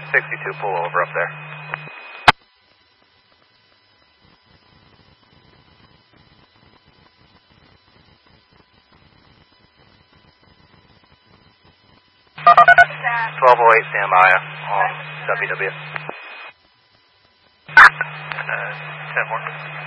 62, pull over up there. That? 1208, stand by on WW. 10 more.